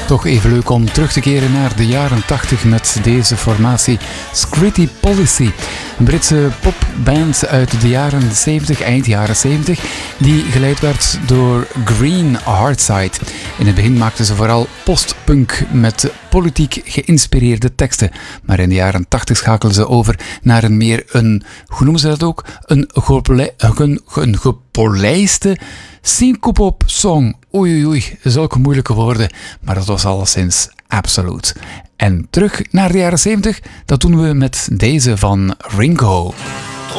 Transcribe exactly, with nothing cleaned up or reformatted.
Toch even leuk om terug te keren naar de jaren tachtig met deze formatie Scritti Policy. Een Britse popband uit de jaren zeventig, eind jaren zeventig, die geleid werd door Green Hardside. In het begin maakten ze vooral postpunk met politiek geïnspireerde teksten. Maar in de jaren tachtig schakelden ze over naar een meer een, hoe noemen ze dat ook? Een, gepole, een, een gepolijste syncopop song. Oei oei oei, zulke moeilijke woorden. Maar dat was alleszins absoluut. En terug naar de jaren zeventig, dat doen we met deze van Ringo.